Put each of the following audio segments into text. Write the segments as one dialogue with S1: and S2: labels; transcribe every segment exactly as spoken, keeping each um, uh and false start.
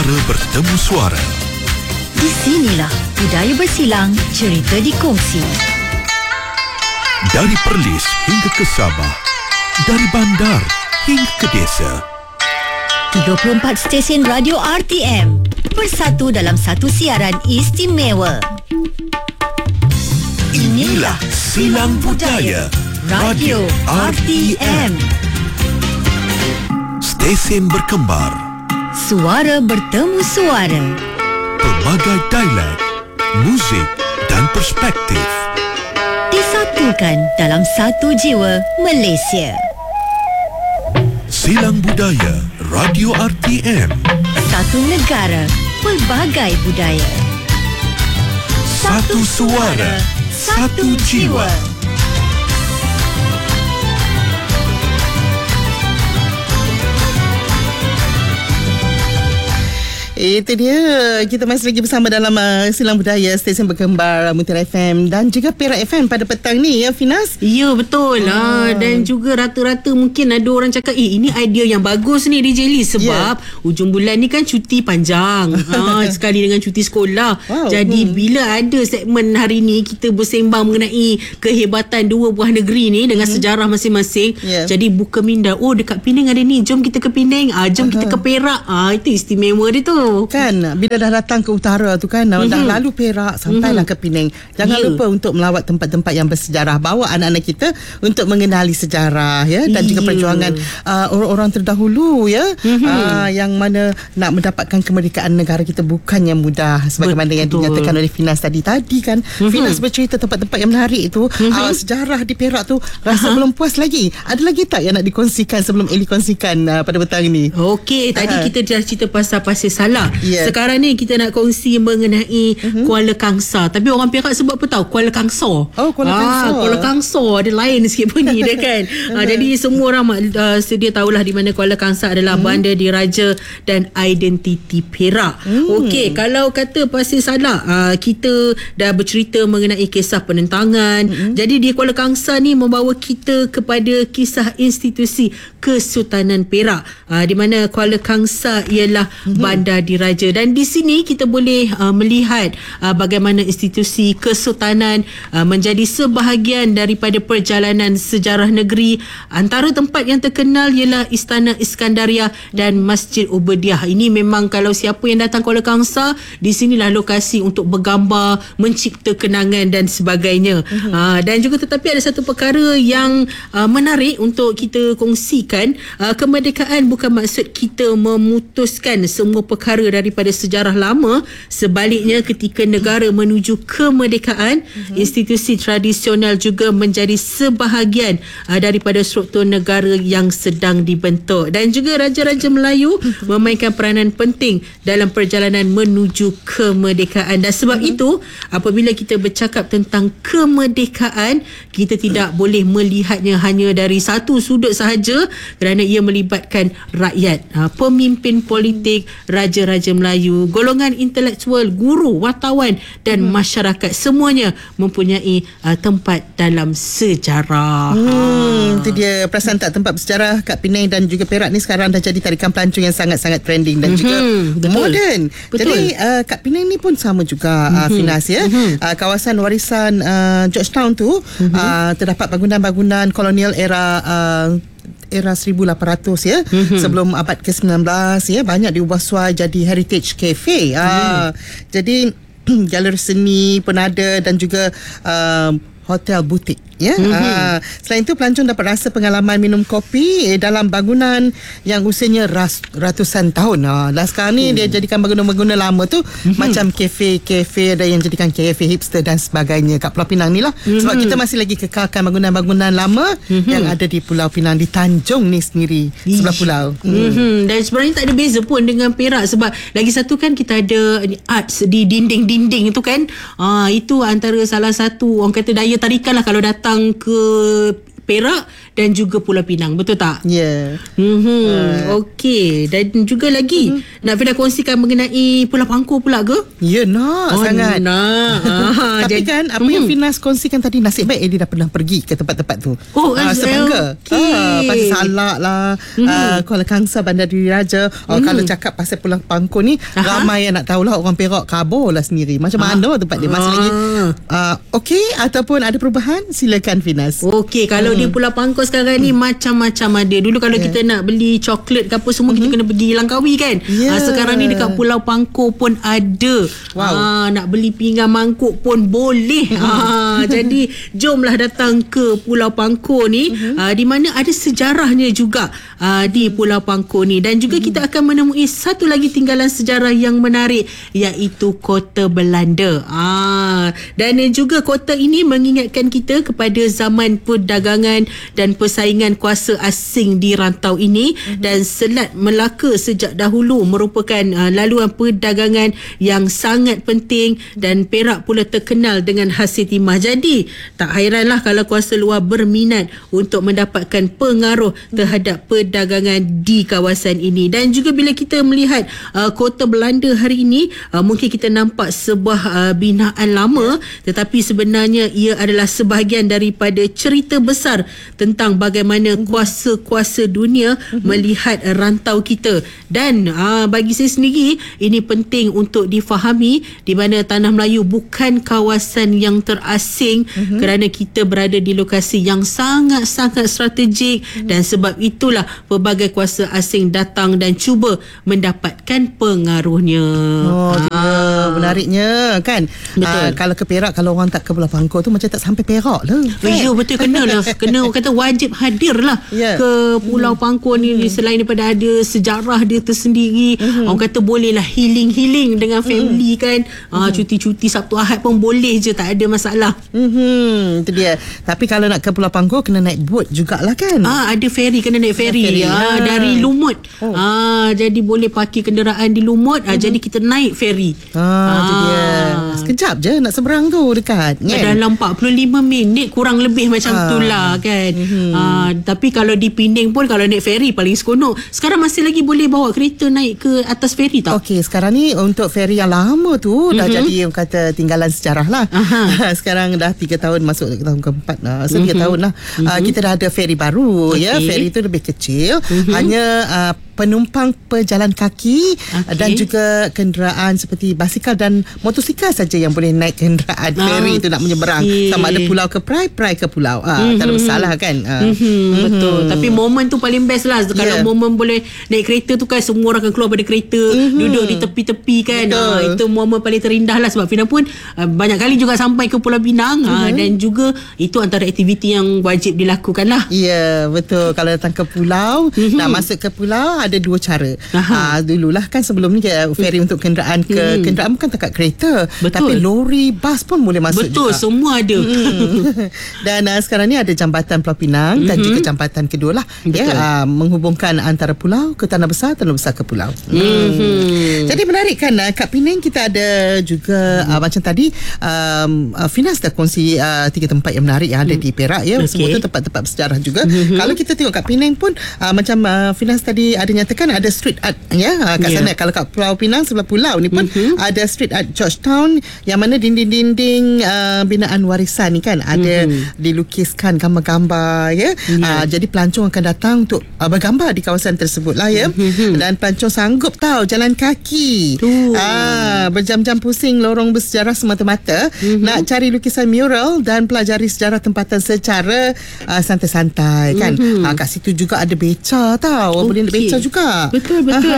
S1: Suara bertemu suara.
S2: Di sinilah budaya bersilang, cerita dikongsi.
S1: Dari Perlis hingga ke Sabah, dari bandar hingga ke desa.
S2: tiga puluh empat stesen radio R T M bersatu dalam satu siaran istimewa.
S1: Inilah Silang Budaya
S2: Radio R T M.
S1: Stesen berkembar,
S2: Suara bertemu suara.
S1: pelbagai dialek, muzik dan perspektif.
S2: Disatukan dalam satu jiwa Malaysia.
S1: Silang Budaya Radio R T M.
S2: Satu negara, pelbagai budaya.
S1: Satu suara, satu jiwa.
S3: Itu dia, kita masih lagi bersama dalam uh, Silang Budaya, stesen berkembar Mutiara F M dan juga Perak F M pada petang ni, ya Finas?
S4: Ya, betul lah. Hmm. Dan juga rata-rata mungkin ada orang cakap, eh ini idea yang bagus ni D J Lee, sebab yeah. hujung bulan ni kan cuti panjang ha, sekali dengan cuti sekolah. Wow. Jadi hmm. bila ada segmen hari ni kita bersembang mengenai kehebatan dua buah negeri ni dengan hmm. sejarah masing-masing. Yeah. Jadi buka minda, oh dekat Penang ada ni, jom kita ke Penang, ah, jom uh-huh. kita ke Perak. Ah, itu istimewa dia tu.
S3: Kan bila dah datang ke utara tu kan, mm-hmm. dah lalu Perak sampailah mm-hmm. ke Penang, jangan yeah. lupa untuk melawat tempat-tempat yang bersejarah, bawa anak-anak kita untuk mengenali sejarah, ya, dan yeah. juga perjuangan uh, orang-orang terdahulu, ya, mm-hmm. uh, yang mana nak mendapatkan kemerdekaan negara kita bukannya mudah sebagaimana Betul. yang dinyatakan oleh Finas tadi tadi kan. Mm-hmm. Finas bercerita tempat-tempat yang menarik itu, mm-hmm. uh, sejarah di Perak tu rasa uh-huh. belum puas lagi. Ada lagi tak yang nak dikongsikan sebelum Eli kongsikan uh, pada petang ni?
S4: Okey, tadi uh-huh. kita dah cerita pasal Pasir Salah. Yeah. Sekarang ni kita nak kongsi mengenai uh-huh. Kuala Kangsar. Tapi orang Perak sebut apa tahu? Kuala Kangsar.
S3: Oh, Kuala Kangsar.
S4: Ah, Kuala Kangsar ada lain sikit bunyi dia kan. uh, jadi semua orang uh, sedia tahulah di mana Kuala Kangsar adalah hmm. bandar diraja dan identiti Perak. Hmm. Okey, kalau kata Pasir Salah, uh, kita dah bercerita mengenai kisah penentangan. Hmm. Jadi di Kuala Kangsar ni membawa kita kepada kisah institusi Kesultanan Perak. Uh, di mana Kuala Kangsar ialah hmm. bandar diraja, dan di sini kita boleh uh, melihat uh, bagaimana institusi kesultanan uh, menjadi sebahagian daripada perjalanan sejarah negeri. Antara tempat yang terkenal ialah Istana Iskandaria dan Masjid Ubediah. Ini memang kalau siapa yang datang Kuala Kangsar, di sinilah lokasi untuk bergambar, mencipta kenangan dan sebagainya. Uh-huh. Uh, dan juga tetapi ada satu perkara yang uh, menarik untuk kita kongsikan. Uh, kemerdekaan bukan maksud kita memutuskan semua perkara daripada sejarah lama. Sebaliknya, ketika negara menuju kemerdekaan, uh-huh. institusi tradisional juga menjadi sebahagian uh, daripada struktur negara yang sedang dibentuk. Dan juga Raja-Raja Melayu uh-huh. memainkan peranan penting dalam perjalanan menuju kemerdekaan. Dan sebab uh-huh. itu, apabila kita bercakap tentang kemerdekaan, kita tidak uh-huh. boleh melihatnya hanya dari satu sudut sahaja, kerana ia melibatkan rakyat, uh, pemimpin politik, Raja-Raja Melayu, golongan intelektual, guru, wartawan dan hmm. masyarakat. Semuanya mempunyai uh, tempat dalam sejarah.
S3: Hmm, itu dia. Perasan tak, tempat bersejarah kat Penang dan juga Perak ni sekarang dah jadi tarikan pelancong yang sangat-sangat trending dan mm-hmm. juga Betul. moden. Betul. Jadi uh, kat Penang ni pun sama juga, mm-hmm. uh, Finas, ya. Mm-hmm. Uh, kawasan warisan uh, Georgetown tu mm-hmm. uh, terdapat bangunan-bangunan kolonial era uh, era seribu lapan ratus, ya, mm-hmm. sebelum abad ke sembilan belas, ya, banyak diubah suai jadi heritage cafe. Mm. Uh, jadi galeri seni pun ada dan juga uh, hotel butik, ya. Mm-hmm. Uh, selain itu, pelancong dapat rasa pengalaman minum kopi eh, dalam bangunan yang usianya ras, ratusan tahun. Uh, dan sekarang ni mm. dia jadikan bangunan-bangunan lama tu mm-hmm. macam kafe-kafe, ada yang jadikan kafe hipster dan sebagainya kat Pulau Pinang ni lah. Mm-hmm. Sebab kita masih lagi kekalkan bangunan-bangunan lama mm-hmm. yang ada di Pulau Pinang, di Tanjung ni sendiri, Ish. sebelah pulau. Mm.
S4: Mm-hmm. Dan sebenarnya tak ada beza pun dengan Perak, sebab lagi satu kan kita ada arts di dinding-dinding itu kan. Uh, itu antara salah satu orang kata daya tarikan lah kalau datang ke Perak dan juga Pulau Pinang. Betul tak?
S3: Ya. Yeah.
S4: Mm-hmm. Uh. Okey. Dan juga lagi mm-hmm. nak Fida kongsikan mengenai Pulau Pangkor pula ke?
S3: Ya, nak
S4: oh,
S3: sangat.
S4: Nak.
S3: Tapi
S4: jadi,
S3: kan apa mm-hmm. yang Finas kongsikan tadi, nasib baik dia dah pernah pergi ke tempat-tempat tu.
S4: Oh,
S3: uh, sebangga.
S4: Okay.
S3: Ah, pasal Salak lah, mm-hmm. uh, Kuala Kangsar, Bandar Diri Raja. Oh, mm-hmm. Kalau cakap pasal Pulau Pangkor ni, Aha. ramai yang nak tahulah orang Perak kabur lah sendiri. Macam ah. mana tempat dia masih ah. lagi uh, okey ataupun ada perubahan, silakan Finas.
S4: Okey, kalau hmm. di Pulau Pangkor sekarang ni hmm. macam-macam ada. Dulu kalau yeah. kita nak beli coklat ke apa semua, hmm. kita kena pergi Langkawi kan. Yeah. Ha, sekarang ni dekat Pulau Pangkor pun ada. Wow. Ha, nak beli pinggan mangkuk pun boleh. Ha, jadi jomlah datang ke Pulau Pangkor ni, hmm. ha, di mana ada sejarahnya juga ha, di Pulau Pangkor ni. Dan juga hmm. kita akan menemui satu lagi tinggalan sejarah yang menarik, iaitu Kota Belanda. Ha, dan juga kota ini mengingatkan kita kepada zaman perdagangan dan persaingan kuasa asing di rantau ini, mm-hmm. dan Selat Melaka sejak dahulu merupakan uh, laluan perdagangan yang sangat penting, dan Perak pula terkenal dengan hasil timah. Jadi tak hairanlah kalau kuasa luar berminat untuk mendapatkan pengaruh terhadap perdagangan di kawasan ini. Dan juga bila kita melihat uh, Kota Belanda hari ini, uh, mungkin kita nampak sebuah uh, binaan lama, tetapi sebenarnya ia adalah sebahagian daripada cerita besar tentang bagaimana kuasa-kuasa dunia uh-huh. melihat rantau kita. Dan aa, bagi saya sendiri, ini penting untuk difahami, di mana Tanah Melayu bukan kawasan yang terasing, uh-huh. kerana kita berada di lokasi yang sangat-sangat strategik, uh-huh. dan sebab itulah pelbagai kuasa asing datang dan cuba mendapatkan pengaruhnya.
S3: Oh, aa, menariknya kan. Aa, kalau ke Perak, kalau orang tak ke Pulau Pangkor tu macam tak sampai Perak lah.
S4: Kan? Ya, betul, kena lah. Kena orang kata wajib hadir lah yeah. ke Pulau Pangkor ni. Mm. Selain daripada ada sejarah dia tersendiri, mm-hmm. orang kata bolehlah healing-healing dengan family, mm. kan. Mm-hmm. Ah, cuti-cuti Sabtu Ahad pun boleh je, tak ada masalah.
S3: Mm-hmm. Itu dia. Tapi kalau nak ke Pulau Pangkor kena naik boat jugalah kan.
S4: Ah, ada ferry, kena naik ferry, ferry. Ah, dari Lumut. Oh. Ah, jadi boleh parkir kenderaan di Lumut. Ah, mm-hmm. Jadi kita naik ferry.
S3: Ah, ah. Itu dia. Sekejap je nak seberang tu dekat. Kan?
S4: Dalam empat puluh lima minit kurang lebih macam ah. tu lah kan. Mm-hmm. Ah, tapi kalau di Pening pun kalau naik ferry paling seronok. Sekarang masih lagi boleh bawa kereta naik ke atas ferry tak?
S3: Okey, sekarang ni untuk ferry yang lama tu mm-hmm. dah jadi orang kata tinggalan sejarah lah. Sekarang dah tiga tahun masuk ke tahun keempat lah. So, tiga mm-hmm. tahun lah. Mm-hmm. Uh, kita dah ada ferry baru. Okay. Ya, ferry tu lebih kecil. Mm-hmm. Hanya uh, penumpang pejalan kaki, okay. dan juga kenderaan seperti basikal dan motosikal saja yang boleh naik kenderaan ferry tu nak menyeberang. Sama ada pulau ke Prai, Prai ke pulau. Ah, mm-hmm. tak ada masalah kan. Ah.
S4: Mm-hmm. Betul. Tapi momen tu paling best lah. Kalau yeah. momen boleh naik kereta tu kan, semua orang akan keluar pada kereta, mm-hmm. duduk di tepi-tepi kan. Ah, itu momen paling terindah lah. Sebab Fina pun ah, banyak kali juga sampai ke Pulau Pinang, mm-hmm. ah, dan juga itu antara aktiviti yang wajib dilakukan lah.
S3: Ya, yeah, betul. Kalau datang ke pulau, mm-hmm. nak masuk ke pulau ada dua cara. Ha, dululah kan sebelum ni ferry untuk kenderaan ke hmm. kenderaan bukan takat kereta. Betul. Tapi lori, bas pun boleh masuk.
S4: Betul, juga. Semua ada. Hmm.
S3: Dan uh, sekarang ni ada jambatan Pulau Pinang, mm-hmm. dan juga jambatan kedua lah. Ya, uh, menghubungkan antara pulau ke Tanah Besar, Tanah Besar ke pulau. Mm-hmm. Jadi menarik kan, uh, kat Penang kita ada juga uh, macam tadi um, uh, Finas dah kongsi uh, tiga tempat yang menarik yang ada mm. di Perak ya. Okay. Semua tu tempat-tempat bersejarah juga. Mm-hmm. Kalau kita tengok kat Penang pun uh, macam uh, Finas tadi ada nyatakan ada street art ya kat yeah. sana. Kalau kat Pulau Pinang sebelah pulau ni pun mm-hmm. ada street art Georgetown yang mana dinding-dinding uh, binaan warisan ni kan ada mm-hmm. dilukiskan gambar-gambar ya. Yeah. Uh, jadi pelancong akan datang untuk uh, bergambar di kawasan tersebut lah ya. Mm-hmm. Dan pelancong sanggup tahu jalan kaki. Uh, berjam-jam pusing lorong bersejarah semata-mata mm-hmm. nak cari lukisan mural dan pelajari sejarah tempatan secara uh, santai-santai kan. Mm-hmm. Uh, kat situ juga ada beca tau. Okay. Boleh naik beca juga.
S4: Betul betul.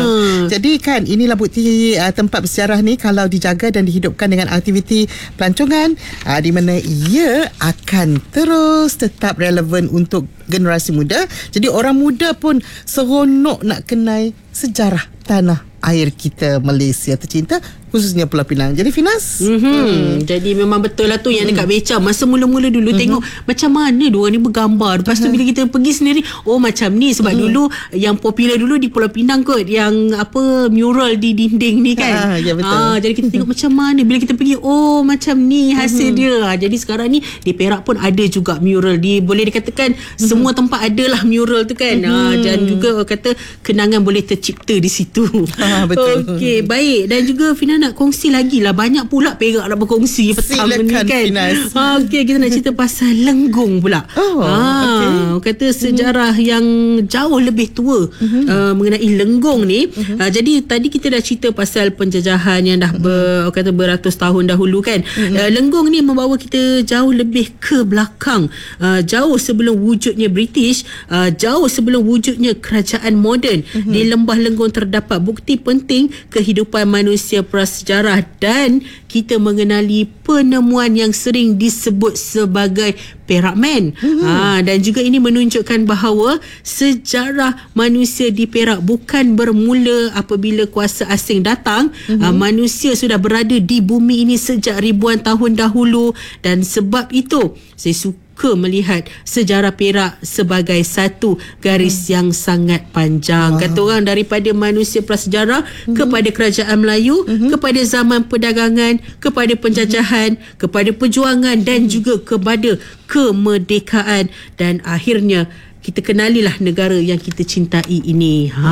S3: Jadi kan inilah bukti uh, tempat bersejarah ni kalau dijaga dan dihidupkan dengan aktiviti pelancongan uh, di mana ia akan terus tetap relevan untuk generasi muda. Jadi orang muda pun seronok nak kenal sejarah tanah air kita Malaysia tercinta khususnya Pulau Pinang. Jadi Finas,
S4: mm-hmm. hmm. jadi memang betul lah tu yang dekat beca masa mula-mula dulu mm-hmm. tengok macam mana diorang ni bergambar. Lepas tu bila kita pergi sendiri, oh macam ni sebab mm-hmm. dulu yang popular dulu di Pulau Pinang kot, yang apa mural di dinding ni kan.
S3: Ah, ya betul.
S4: Ah, jadi kita tengok macam mana bila kita pergi, oh macam ni hasil mm-hmm. dia. Jadi sekarang ni di Perak pun ada juga mural, di boleh dikatakan mm-hmm. semua tempat adalah mural tu kan. Mm-hmm. Ah, dan juga kata kenangan boleh tercipta di situ.
S3: Ah, betul.
S4: Okey, baik. Dan juga Fina nak kongsi lagi lah, banyak pula Perak nak berkongsi petang ni kan.
S3: Finas.
S4: Ha, okey, kita nak cerita pasal Lenggong pula.
S3: Oh,
S4: ha, okay. Kata sejarah mm-hmm. yang jauh lebih tua mm-hmm. uh, mengenai Lenggong ni. Mm-hmm. Uh, jadi tadi kita dah cerita pasal penjajahan yang dah ber, mm-hmm. kata beratus tahun dahulu kan. Mm-hmm. Uh, Lenggong ni membawa kita jauh lebih ke belakang. Uh, jauh sebelum wujudnya British, uh, jauh sebelum wujudnya kerajaan moden. Mm-hmm. Di Lembah Lenggong terdapat bukti penting kehidupan manusia prasejarah dan kita mengenali penemuan yang sering disebut sebagai Perak Man. Hmm. Ha, dan juga ini menunjukkan bahawa sejarah manusia di Perak bukan bermula apabila kuasa asing datang. Hmm. Ha, manusia sudah berada di bumi ini sejak ribuan tahun dahulu, dan sebab itu saya suka ke melihat sejarah Perak sebagai satu garis hmm. yang sangat panjang. Wow. Kata orang, daripada manusia prasejarah hmm. kepada kerajaan Melayu, hmm. kepada zaman perdagangan, kepada penjajahan, hmm. kepada perjuangan dan hmm. juga kepada kemerdekaan, dan akhirnya kita kenalilah negara yang kita cintai ini. Ha,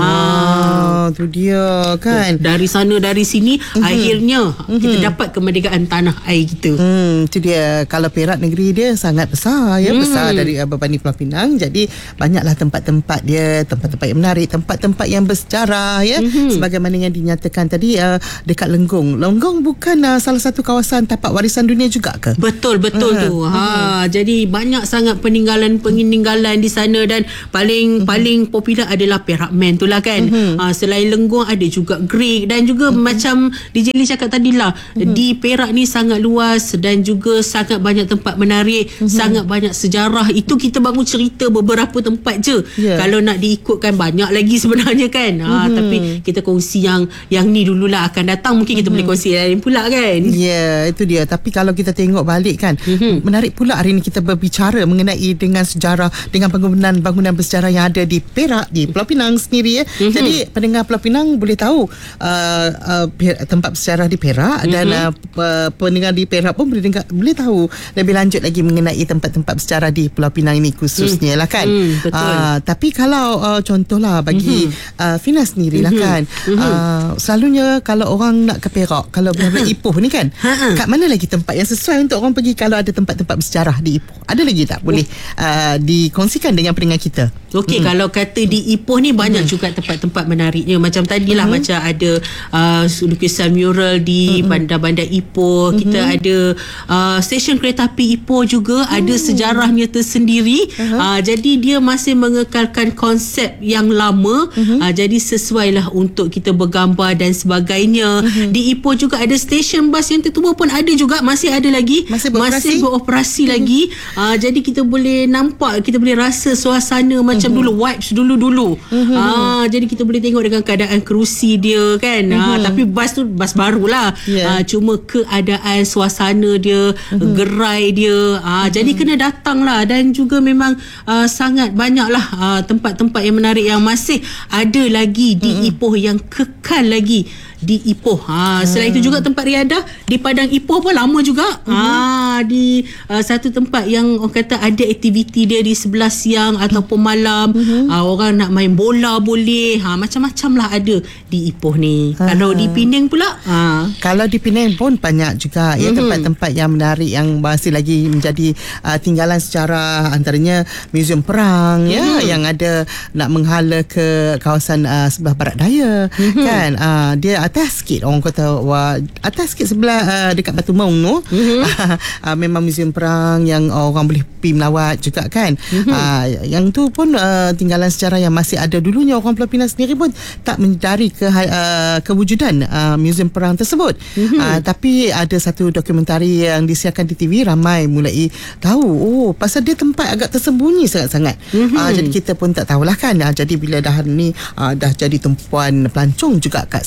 S3: ah, tu dia kan.
S4: Dari sana dari sini mm-hmm. akhirnya mm-hmm. kita dapat kemerdekaan tanah air kita.
S3: Hmm, tu dia. Kalau Perak negeri dia sangat besar ya, mm. besar dari uh, berbanding Pulau Pinang. Jadi banyaklah tempat-tempat dia, tempat-tempat yang menarik, tempat-tempat yang bersejarah ya. Mm-hmm. Sebagaimana yang dinyatakan tadi uh, dekat Lenggong. Lenggong bukan uh, salah satu kawasan tapak warisan dunia juga ke?
S4: Betul betul uh-huh. tu. Ha, uh-huh. jadi banyak sangat peninggalan-peninggalan di sana. Dan paling uh-huh. paling popular adalah Perak Man tu lah kan. Uh-huh. Uh, selain Lenggong ada juga Greek, dan juga uh-huh. macam D J Lee cakap tadi lah, uh-huh. di Perak ni sangat luas dan juga sangat banyak tempat menarik, uh-huh. sangat banyak sejarah. Itu kita baru cerita beberapa tempat je. Yeah. Kalau nak diikutkan banyak lagi sebenarnya kan. Uh-huh. Uh, tapi kita kongsi yang yang ni dululah, akan datang mungkin kita uh-huh. boleh kongsi lain pula kan.
S3: Ya, yeah, itu dia. Tapi kalau kita tengok balik kan, uh-huh. menarik pula hari ni kita berbicara mengenai dengan sejarah, dengan bangunan bangunan bersejarah yang ada di Perak, di Pulau Pinang sendiri ya. Mm-hmm. Jadi pendengar Pulau Pinang boleh tahu uh, uh, tempat bersejarah di Perak, mm-hmm. dan uh, pendengar di Perak pun boleh dengar, boleh tahu lebih lanjut lagi mengenai tempat-tempat bersejarah di Pulau Pinang ini khususnya mm. lah kan. Mm, betul. Uh, tapi kalau uh, contohlah bagi mm-hmm. uh, Fina sendiri lah mm-hmm. kan, mm-hmm. uh, selalunya kalau orang nak ke Perak, kalau benar-benar Ipoh ni kan, kat mana lagi tempat yang sesuai untuk orang pergi kalau ada tempat-tempat bersejarah di Ipoh? Ada lagi tak boleh uh, dikongsikan dengan dengan kita?
S4: Okey, hmm. kalau kata di Ipoh ni banyak hmm. juga tempat-tempat menariknya. Macam tadilah hmm. macam ada uh, lukisan mural di hmm. bandar-bandar Ipoh. Hmm. Kita ada uh, stesen kereta api Ipoh juga, hmm. ada sejarahnya tersendiri. Uh-huh. Uh, jadi dia masih mengekalkan konsep yang lama. Hmm. Uh, jadi sesuailah untuk kita bergambar dan sebagainya. Hmm. Di Ipoh juga ada stesen bas yang tertua pun ada juga, masih ada lagi.
S3: Masih beroperasi,
S4: masih beroperasi hmm. lagi. Uh, jadi kita boleh nampak, kita boleh rasa suasana macam uh-huh. dulu, vibes dulu-dulu. Uh-huh. Ah, jadi kita boleh tengok dengan keadaan kerusi dia kan. Uh-huh. Ah, tapi bas tu bas barulah. Yeah. Ah, cuma keadaan suasana dia, uh-huh. gerai dia. Ah, uh-huh. jadi kena datang lah. Dan juga memang uh, sangat banyaklah uh, tempat-tempat yang menarik yang masih ada lagi di uh-huh. Ipoh, yang kekal lagi di Ipoh. Ha, selain hmm. itu juga tempat riadah di Padang Ipoh pun lama juga. Hmm. Ha, di uh, satu tempat yang orang kata ada aktiviti dia di sebelah siang ataupun malam. Hmm. Ha, orang nak main bola boleh. Ha, macam-macam lah ada di Ipoh ni. Ha. Kalau di Penang pula? Ha.
S3: Kalau di Penang pun banyak juga ya, hmm. tempat-tempat yang menarik yang masih lagi menjadi uh, tinggalan sejarah, antaranya Museum Perang hmm. ya, yang ada nak menghala ke kawasan uh, sebelah barat daya. Hmm. Kan? Uh, dia atas sikit, orang kata wah, atas sikit sebelah uh, dekat Batu Maung tu. Mm-hmm. uh, memang Museum Perang yang uh, orang boleh pergi melawat juga kan. Mm-hmm. uh, yang tu pun uh, tinggalan sejarah yang masih ada dulunya. Orang Pulau Pinang sendiri pun tak menyedari ke, uh, kewujudan uh, Museum Perang tersebut. Mm-hmm. uh, tapi ada satu dokumentari yang disiarkan di T V, ramai mulai tahu oh pasal dia tempat agak tersembunyi sangat-sangat. Mm-hmm. uh, jadi kita pun tak tahulah kan. uh, jadi bila dah ni uh, dah jadi tumpuan pelancong juga kat sana tu.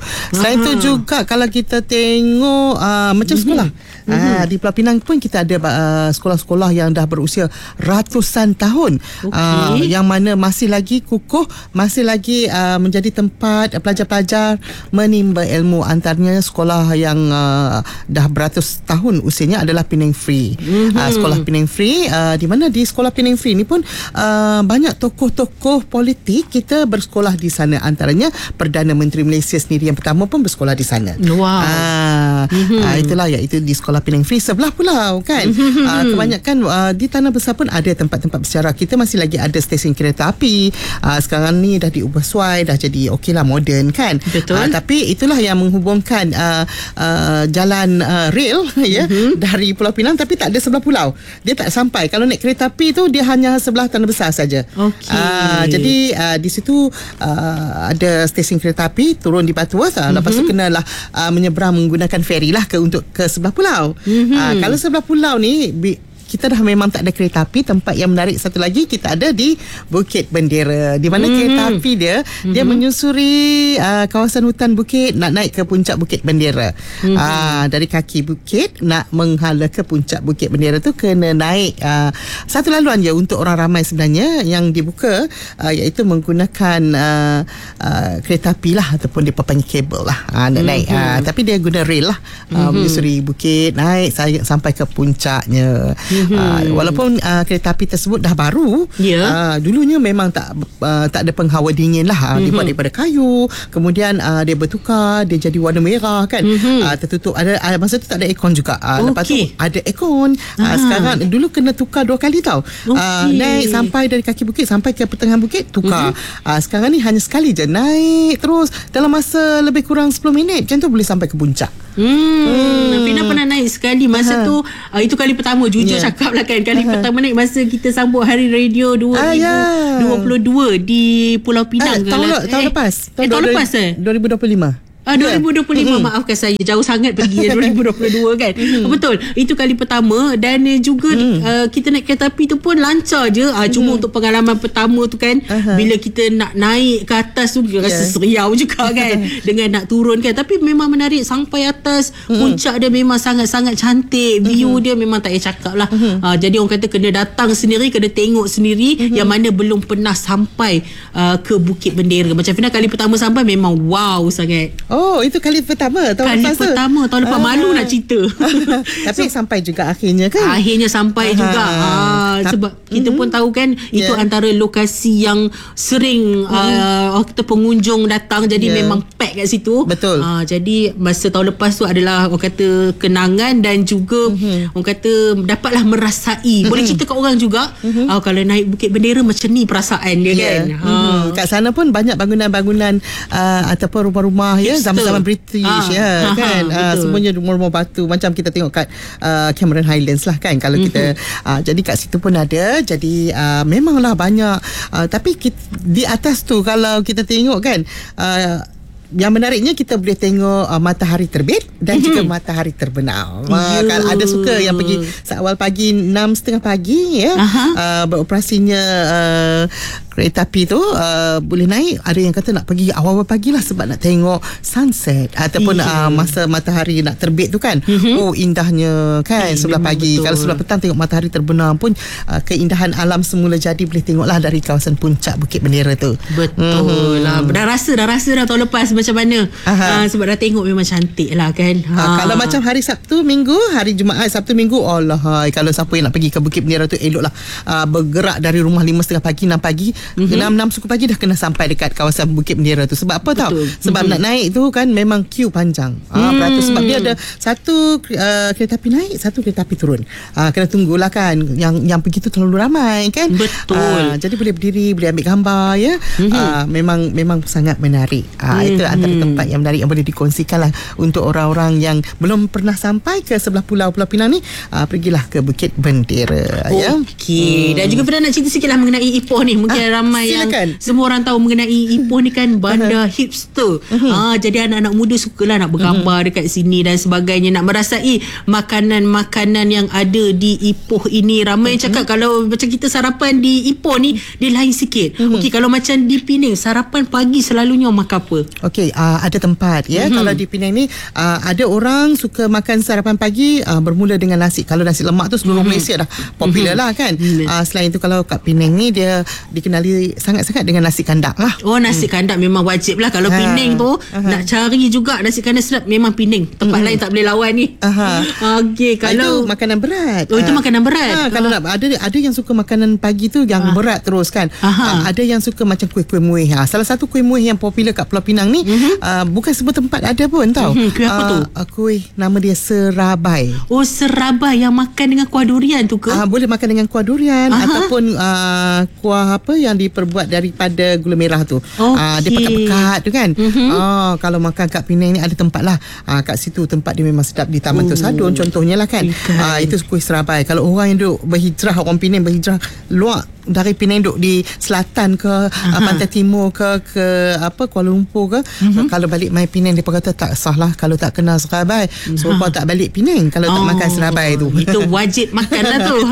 S3: Selain itu juga kalau kita tengok uh, macam sekolah, mm-hmm. uh, di Pulau Pinang pun kita ada uh, sekolah-sekolah yang dah berusia ratusan tahun, okay. uh, yang mana masih lagi kukuh, masih lagi uh, menjadi tempat pelajar-pelajar menimba ilmu. Antaranya sekolah yang uh, dah beratus tahun usianya adalah Penang Free. Mm-hmm. Uh, sekolah Penang Free, uh, di mana di sekolah Penang Free ni pun uh, banyak tokoh-tokoh politik kita bersekolah di sana. Antaranya Perdana Menteri Malaysia sendiri yang pertama pun bersekolah di sana.
S4: Wow.
S3: Uh, mm-hmm. uh, itulah, iaitu di sekolah Penang Free sebelah pulau kan. Mm-hmm. Uh, kebanyakan uh, di Tanah Besar pun ada tempat-tempat bersejarah. Kita masih lagi ada stesen kereta api. Uh, sekarang ni dah diubah suai, dah jadi okey lah, moden kan.
S4: Betul.
S3: Uh, tapi itulah yang menghubungkan uh, uh, jalan uh, rail ya, mm-hmm. dari Pulau Pinang, tapi tak ada sebelah pulau. Dia tak sampai. Kalau naik kereta api tu dia hanya sebelah Tanah Besar saja.
S4: Okay.
S3: Uh, jadi uh, di situ uh, ada stesen kereta api, turun di Butterworth, uh, mm-hmm. lepas tu kenalah uh, menyeberang menggunakan feri lah ke untuk ke sebelah pulau. Mm-hmm. Uh, kalau sebelah pulau ni bi- kita dah memang tak ada kereta api. Tempat yang menarik satu lagi kita ada di Bukit Bendera, di mana mm-hmm. kereta api dia mm-hmm. dia menyusuri uh, kawasan hutan bukit nak naik ke puncak Bukit Bendera. Mm-hmm. Uh, dari kaki bukit nak menghala ke puncak Bukit Bendera tu kena naik uh, satu laluan je untuk orang ramai sebenarnya yang dibuka, uh, iaitu menggunakan uh, uh, kereta api lah, ataupun dia panggil kabel lah, uh, nak mm-hmm. naik. Uh, tapi dia guna rail lah, uh, mm-hmm. menyusuri bukit, naik sampai ke puncaknya. Mm-hmm. Uh, walaupun uh, kereta api tersebut dah baru, yeah. uh, dulunya memang tak uh, tak ada penghawa dingin lah, uh, mm-hmm. dibuat daripada kayu, kemudian uh, dia bertukar, dia jadi warna merah kan, mm-hmm. uh, tertutup, ada uh, masa tu tak ada aircon juga, uh, okay. lepas tu ada aircon. uh, sekarang dulu kena tukar dua kali tau, okay. uh, naik sampai dari kaki bukit sampai ke pertengahan bukit, tukar. mm-hmm. uh, sekarang ni hanya sekali je, naik terus dalam masa lebih kurang sepuluh minit macam tu boleh sampai ke puncak.
S4: Hmm, hmm. Fina pernah naik sekali masa uh-huh. tu, uh, itu kali pertama, jujur yeah. cakap lah kan, kali uh-huh. pertama naik masa kita sambut Hari Radio dua ribu dua puluh dua uh, yeah. di Pulau Pinang.
S3: uh, tahun, le- tahun lepas
S4: tahun, eh, tahun lepas eh
S3: dua ribu dua puluh lima.
S4: Ah, dua ribu dua puluh lima, mm-hmm. maafkan saya, jauh sangat pergi dua ribu dua puluh dua kan. Mm-hmm. Betul, itu kali pertama. Dan juga mm. uh, kita naik kereta api tu pun lancar je. uh, Cuma mm. untuk pengalaman pertama tu kan, uh-huh. bila kita nak naik ke atas tu yeah. rasa seriau juga kan dengan nak turun kan. Tapi memang menarik, sampai atas mm. puncak dia memang sangat-sangat cantik. View mm-hmm. dia memang tak payah cakap lah. mm-hmm. uh, Jadi orang kata kena datang sendiri, kena tengok sendiri, mm-hmm. yang mana belum pernah sampai uh, ke Bukit Bendera. Macam Fina kali pertama sampai memang wow sangat.
S3: Oh, itu kali pertama tahun
S4: kali
S3: lepas tu.
S4: pertama tahun lepas, ah. malu nak cerita.
S3: Tapi so, sampai juga akhirnya kan.
S4: Akhirnya sampai Aha. juga. Ah, sebab mm-hmm. kita pun tahu kan, itu yeah. antara lokasi yang sering mm-hmm. uh, kita pengunjung datang, jadi yeah. memang pack kat situ.
S3: Betul.
S4: Ah, jadi masa tahun lepas tu adalah orang kata kenangan, dan juga mm-hmm. orang kata dapatlah merasai. Mm-hmm. Boleh cerita kat orang juga, mm-hmm. ah, kalau naik Bukit Bendera macam ni perasaan dia yeah. kan.
S3: Mm-hmm. Kat sana pun banyak bangunan-bangunan uh, ataupun rumah-rumah ya, zaman-zaman British ah, ya, kan. Ah, semuanya rumah-rumah batu macam kita tengok kat uh, Cameron Highlands lah kan. Kalau mm-hmm. kita uh, jadi kat situ pun ada. Jadi uh, memanglah banyak. Uh, tapi kita, di atas tu kalau kita tengok kan, uh, yang menariknya kita boleh tengok uh, matahari terbit dan mm-hmm. juga matahari terbenam. Uh, kalau ada suka yang pergi seawal pagi, enam setengah pagi ya, uh, beroperasinya uh, kereta api tu uh, boleh naik. Ada yang kata nak pergi awal-awal pagi lah sebab nak tengok sunset ataupun yeah. uh, masa matahari nak terbit tu kan. Mm-hmm. Oh, indahnya kan. Eh, sebelah pagi. Betul. Kalau sebelah petang tengok matahari terbenam pun uh, keindahan alam semula jadi boleh tengoklah dari kawasan puncak Bukit Bendera tu.
S4: Betul mm-hmm. lah. Dah rasa dah rasa dah tahun lepas macam mana. Uh, sebab dah tengok memang cantik lah kan.
S3: Ha. Uh, kalau macam hari Sabtu, Minggu, hari Jumaat, Sabtu, Minggu, Allah hai, kalau siapa yang nak pergi ke Bukit Bendera tu eloklah uh, bergerak dari rumah lima setengah pagi, enam pagi, mm-hmm. enam enam suku pagi dah kena sampai dekat kawasan Bukit Bendera tu. Sebab apa tahu? Sebab mm-hmm. nak naik tu kan memang queue panjang. Ah, mm. beratus, sebab dia ada satu uh, kereta api naik, satu kereta api turun. Ah, kena tunggulah kan. Yang yang pergi tu terlalu ramai kan.
S4: Betul.
S3: Ah, jadi boleh berdiri, boleh ambil gambar ya. Mm-hmm. Ah, memang memang sangat menarik. Ah, mm-hmm. itu antara tempat yang menarik yang boleh dikongsikan lah untuk orang-orang yang belum pernah sampai ke sebelah pulau Pulau Pinang ni. Uh, pergilah ke Bukit Bendera.
S4: Okey. Ya? Hmm. Dan juga pernah nak cerita sikit lah mengenai Ipoh ni. Mungkin ah. ramai
S3: Silakan.
S4: yang semua orang tahu mengenai Ipoh ni kan bandar uh-huh. hipster. Uh-huh. Ah, jadi anak-anak muda sukalah nak bergambar uh-huh. dekat sini dan sebagainya, nak merasai makanan-makanan yang ada di Ipoh ini. Ramai uh-huh. cakap kalau macam kita sarapan di Ipoh ni dia lain sikit. Uh-huh. Okey, kalau macam di Penang sarapan pagi selalunya makan apa?
S3: Okey, uh, ada tempat ya. Uh-huh. Kalau di Penang ni uh, ada orang suka makan sarapan pagi uh, bermula dengan nasi. Kalau nasi lemak tu seluruh uh-huh. Malaysia dah popular uh-huh. lah kan. Uh-huh. Uh, selain itu kalau kat Penang ni dia dikenali sangat-sangat dengan nasi kandak lah.
S4: Oh, nasi hmm. kandak memang wajib lah. Kalau ha. Penang tu uh-huh. nak cari juga nasi kandak sedap memang Penang. Tempat hmm. lain tak boleh lawan ni. Uh-huh. Okey, kalau
S3: itu makanan berat.
S4: Oh, itu uh, makanan berat.
S3: Ha, kalau uh. nak ada ada yang suka makanan pagi tu yang uh. berat terus kan. Uh, ada yang suka macam kuih-kuih muih. Ha, salah satu kuih muih yang popular kat Pulau Pinang ni uh-huh. uh, bukan semua tempat ada pun tau. Uh-huh. Kuih apa uh, tu? Uh, kuih nama dia serabai.
S4: Oh, serabai yang makan dengan kuah durian tu ke?
S3: Uh, boleh makan dengan kuah durian uh-huh. ataupun uh, kuah apa yang diperbuat daripada gula merah tu. Okay. Uh, dia pekat-pekat tu kan. Uh-huh. Uh, kalau makan kat Penang ni ada tempat lah. Uh, kat situ tempat dia memang sedap di Taman uh. Tersadun contohnya lah kan. Uh, itu kuih serabai. Kalau orang yang duduk berhijrah, orang Penang berhijrah luar dari Penang duduk di selatan ke uh, pantai timur ke ke apa Kuala Lumpur ke, uh-huh. kalau balik mai Penang dia kata tak sah lah kalau tak kenal serabai. So uh-huh. tak balik Penang kalau oh, tak makan serabai tu.
S4: Itu wajib makan lah tu.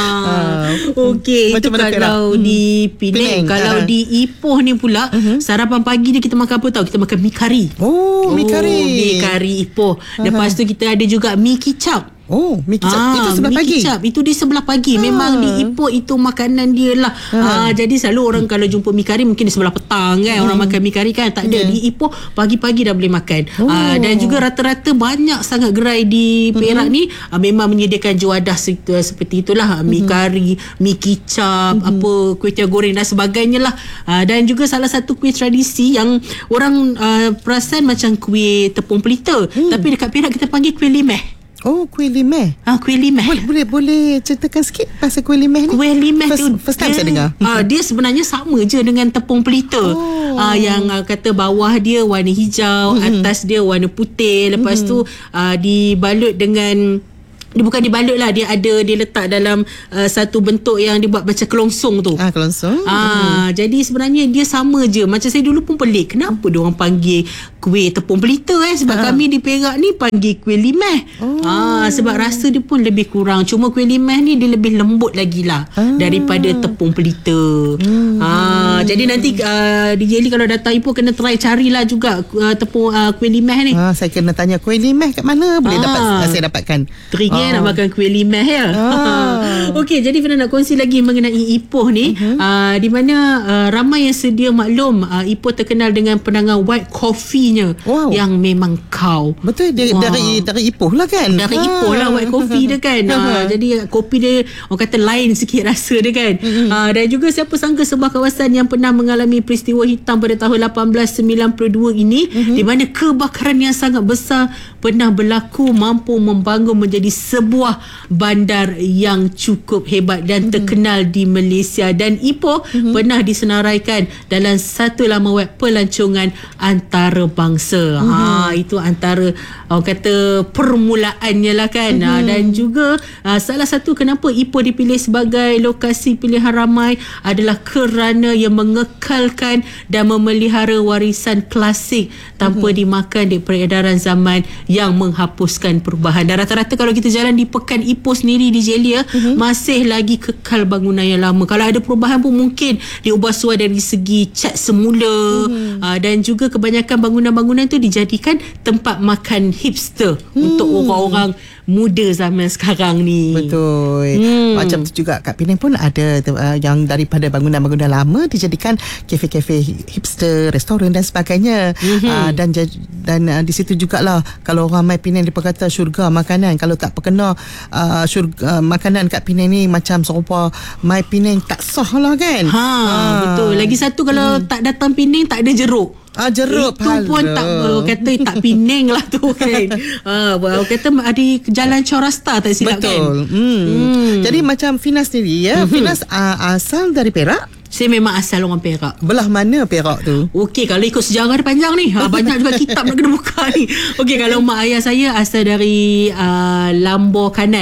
S4: uh, Okey, itu kalau hmm. di Penang. Penang. Kalau uh-huh. di Ipoh ni pula uh-huh. sarapan pagi ni kita makan apa tahu? Kita makan mi kari.
S3: Oh, mi kari.
S4: Oh, mi kari Ipoh. Uh-huh. Lepas tu kita ada juga mi kicap.
S3: Oh, mi kicap
S4: ah,
S3: itu sebelah
S4: mi
S3: pagi.
S4: Kicap itu di sebelah pagi. Ah. Memang di Ipoh itu makanan dia lah. Ah. Ah, jadi selalu orang kalau jumpa mi kari mungkin di sebelah petang kan. Hmm. Orang makan mi kari kan. Tak ada. Yeah. Di Ipoh pagi-pagi dah boleh makan. Oh. Ah, dan juga rata-rata banyak sangat gerai di Perak hmm. ni ah, memang menyediakan juadah seperti itulah. Mi hmm. kari, mi kicap, hmm. apa kuih tiaw goreng dan sebagainya lah. Ah, dan juga salah satu kuih tradisi yang orang ah, perasan macam kuih tepung pelita. Hmm. Tapi dekat Perak kita panggil kuih limeh.
S3: Oh, kuih limeh.
S4: Ah, kuih limeh.
S3: Boleh, boleh boleh ceritakan sikit pasal kuih limeh ni?
S4: Kuih limeh
S3: first,
S4: tu
S3: first time
S4: dia,
S3: saya dengar.
S4: Ah, dia sebenarnya sama je dengan tepung pelita. Oh. Ah, yang ah, kata bawah dia warna hijau, mm-hmm. atas dia warna putih. Lepas mm-hmm. tu ah, dibalut dengan, dia bukan dibalut lah, dia ada, dia letak dalam uh, satu bentuk yang dibuat macam kelongsong tu.
S3: Ah, kelongsong.
S4: Ah,
S3: hmm.
S4: jadi sebenarnya dia sama je. Macam saya dulu pun pelik, kenapa dia orang panggil kuih tepung pelita eh? Sebab ah. kami di Perak ni panggil kuih limeh. Oh. Ah, sebab rasa dia pun lebih kurang. Cuma kuih limeh ni dia lebih lembut lagi lah ah. daripada tepung pelita. Hmm. Ah, jadi nanti uh, D J Lee kalau datang Ipoh kena try carilah juga uh, tepung uh, kuih limeh ni.
S3: Ah, saya kena tanya kuih limeh kat mana boleh ah. dapat uh, saya dapatkan.
S4: Trik ah. nak makan kuih limeh ya. Ah. Okey, jadi Fina nak kongsi lagi mengenai Ipoh ni. Uh-huh. Uh, di mana uh, ramai yang sedia maklum uh, Ipoh terkenal dengan penangan white coffee-nya wow. yang memang kau.
S3: Betul dia, wow. dari dari Ipoh lah kan.
S4: Dari ah. Ipoh lah white coffee dia kan. uh, jadi kopi dia orang kata lain sikit rasa dia kan. Uh-huh. Uh, dan juga siapa sangka sebuah kawasan yang pernah mengalami peristiwa hitam pada tahun lapan belas sembilan puluh dua ini uh-huh. di mana kebakaran yang sangat besar pernah berlaku mampu membangun menjadi sebuah bandar yang cukup hebat dan mm-hmm. terkenal di Malaysia. Dan Ipoh mm-hmm. pernah disenaraikan dalam satu laman web pelancongan antarabangsa. Mm-hmm. Ha, itu antara orang kata permulaannya lah kan. Mm-hmm. Ha, dan juga ha, salah satu kenapa Ipoh dipilih sebagai lokasi pilihan ramai adalah kerana ia mengekalkan dan memelihara warisan klasik tanpa mm-hmm. dimakan di peredaran zaman yang menghapuskan perubahan. Dan rata-rata kalau kita jalan di Pekan Ipoh sendiri di Jelia uh-huh. masih lagi kekal bangunan yang lama. Kalau ada perubahan pun mungkin diubah suai dari segi cat semula uh-huh. uh, dan juga kebanyakan bangunan-bangunan tu dijadikan tempat makan hipster uh-huh. untuk orang-orang muda zaman sekarang ni.
S3: Betul. Hmm. Macam tu juga kat Penang pun ada uh, yang daripada bangunan-bangunan lama dijadikan kafe-kafe hipster, restoran dan sebagainya. Mm-hmm. Uh, dan dan uh, di situ jugalah kalau orang mai Penang dia kata syurga makanan. Kalau tak perkena uh, syurga uh, makanan kat Penang ni macam serupa mai Penang tak sah lah kan. Ha,
S4: uh. betul. Lagi satu kalau hmm. tak datang Penang tak ada jeruk.
S3: Ah, jeruk
S4: itu pun tak uh, kata tak Penang lah tu kan. Ah, uh, kata ada jalan Chorasta tak silap kan.
S3: Betul. Hmm. Hmm. Jadi macam Fina sendiri ya, mm-hmm. Fina uh, asal dari Perak.
S4: Saya memang asal orang Perak.
S3: Belah mana Perak tu?
S4: Okey, kalau ikut sejarah dia panjang ni. Ha, banyak juga kitab nak kena buka ni. Okey, kalau mak ayah saya asal dari uh, Lambor Kanan.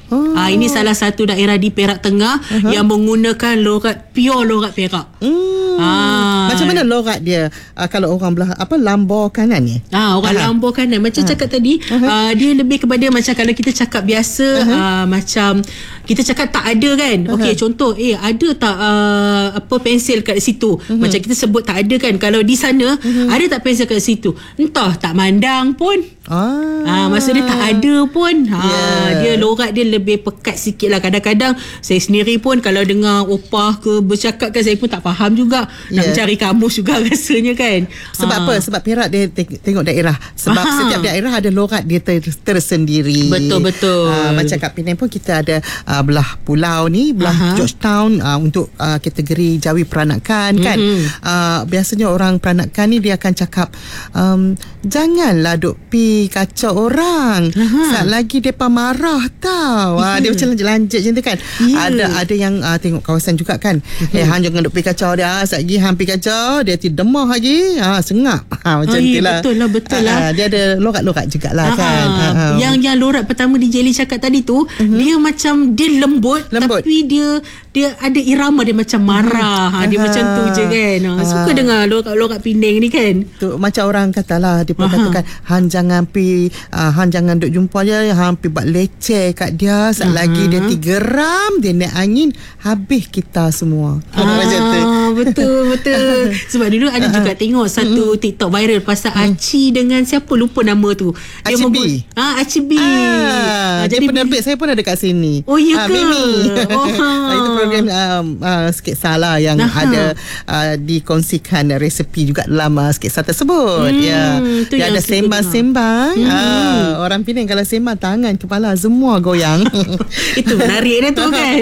S3: Oh.
S4: Ah, ini salah satu daerah di Perak Tengah uh-huh. yang menggunakan lorat pure lorat Perak.
S3: Hmm.
S4: Ah.
S3: Macam mana lorat dia? Uh, kalau orang belah apa lambor kanan ni?
S4: Ah, orang
S3: Aha.
S4: lambor kanan. Macam
S3: Aha.
S4: cakap tadi,
S3: Aha.
S4: uh, dia lebih kepada macam kalau kita cakap biasa, uh, macam kita cakap tak ada kan. Okey, contoh, eh ada tak uh, apa pensel kat situ? Uh-huh. Macam kita sebut tak ada kan. Kalau di sana, uh-huh. ada tak pensel kat situ? Entah, tak mandang pun.
S3: Ah.
S4: Ah, maksud dia tak ada pun. Ha,
S3: Yeah.
S4: dia lorat dia lebih pekat sikit lah. Kadang-kadang saya sendiri pun kalau dengar opah ke bercakap kan, saya pun tak faham juga. Nak
S3: Yeah.
S4: mencari kamus juga rasanya kan.
S3: Sebab
S4: Ah.
S3: apa? Sebab Perak dia te- tengok daerah. Sebab
S4: Aha.
S3: setiap daerah ada lorat dia ter- tersendiri.
S4: Betul-betul.
S3: Uh, macam kat Penang pun kita ada uh, belah pulau ni, belah
S4: Aha.
S3: Georgetown uh, untuk uh, kategori jawi peranakan kan.
S4: Mm-hmm.
S3: Uh, biasanya orang peranakan ni dia akan cakap um, janganlah duk pi kacau orang.
S4: Aha.
S3: Sat lagi depa marah tau. Uh, dia macam lanjut macam tu kan.
S4: Yeah.
S3: Ada ada yang uh, tengok kawasan juga kan. Mm-hmm. Eh hang jangan duk pi kacau dia. Sat lagi hang pi kacau dia ti demah lagi. Ha sengak. Ha macam
S4: Oh,
S3: tu
S4: ya,
S3: lah.
S4: betul lah, betul lah.
S3: Uh, dia ada lorat-lorat jugalah kan.
S4: Ah,
S3: Uh,
S4: yang yang lorat pertama di Jelly cakap tadi tu, uh-huh. dia macam dia lembut,
S3: Lembut.
S4: tapi dia dia ada irama dia macam marah. Uh-huh. Ha, dia
S3: Ah.
S4: macam tu je kan. Ha, suka
S3: Ah.
S4: dengar lorat-lorat Penang ni kan.
S3: tu macam orang katalah dia pun
S4: Aha.
S3: katakan hang jangan pi uh, hang jangan duk jumpa dia, hang pi buat leceh kat dia. Sat
S4: Aha.
S3: lagi dia tigeram, dia naik angin, habis kita semua. Macam tu.
S4: Ah, betul betul. Sebab dulu ada juga tengok satu TikTok viral pasal Aci dengan siapa lupa nama tu. Dia
S3: Aci B.
S4: membu- Ah Aci B.
S3: Ah,
S4: Ah,
S3: jadi penerbit saya pun ada kat sini.
S4: Oh, ya
S3: Ah,
S4: ke?
S3: Mimi.
S4: Oh,
S3: Ah, itu program um, uh, sketsa lah yang
S4: Aha.
S3: ada uh, dikongsikan resepi juga dalam uh, sketsa tersebut.
S4: Hmm,
S3: Ya.
S4: tu
S3: Dia
S4: yang
S3: ada
S4: suka
S3: sembang-sembang.
S4: dengar.
S3: Ah, orang Penang kalau sembang tangan kepala semua goyang.
S4: Itu menarik dia tu kan.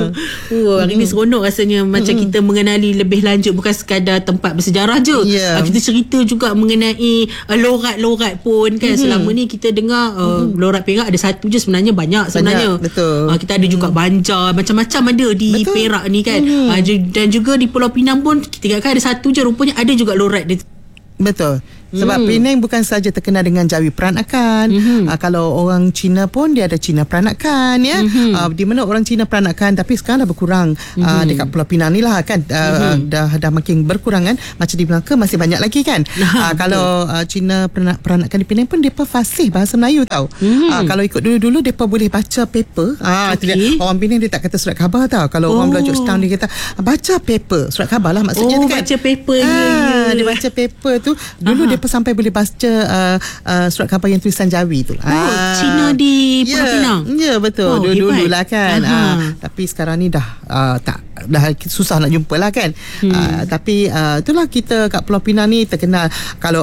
S4: Oh, hari ni seronok rasanya macam kita mengenali lebih lanjut, bukan sekadar tempat bersejarah je.
S3: Ya.
S4: Ah, kita cerita juga mengenai uh, lorat-lorat pun kan. Selama ni kita dengar uh, lorat Perak ada satu je, sebenarnya banyak sebenarnya.
S3: betul.
S4: Ah, kita ada juga Banjar, macam-macam ada di
S3: Betul.
S4: Perak ni kan. Ah, ju- dan juga di Pulau Pinang pun kita ingatkan ada satu je, rupanya ada juga lorat dia.
S3: Betul. Sebab hmm. Penang bukan saja terkenal dengan jawi peranakan. Hmm. Uh, kalau orang Cina pun dia ada Cina peranakan ya. Hmm. Uh, di mana orang Cina peranakan tapi sekarang dah berkurang. Hmm. Uh, dekat Pulau Pinang ni lah kan uh, hmm. dah dah makin berkurang kan. Macam di Melaka masih banyak lagi kan. uh, kalau uh, Cina peranak, peranakan di Penang pun depa fasih bahasa Melayu tau. Hmm. Uh, kalau ikut dulu-dulu depa boleh baca paper. Ah uh,
S4: Okey.
S3: orang Penang dia tak kata surat khabar tau. Kalau oh. orang belajar setahun dia kata baca paper, surat khabar lah maksudnya
S4: Oh,
S3: tu kan.
S4: baca paper.
S3: Ah,
S4: Ya, ya.
S3: dia baca paper tu dulu dia sampai boleh baca uh, uh, surat khabar yang tulisan Jawi tu.
S4: Oh, Cina di Pulau
S3: ya,
S4: Pinang.
S3: Ya, betul.
S4: Oh,
S3: Dulu-dulu
S4: hebat.
S3: lah kan.
S4: Aha.
S3: Uh, tapi sekarang ni dah uh, tak dah susah nak jumpa lah kan. Hmm. Uh, tapi uh, itulah kita kat Pulau Pinang ni terkenal kalau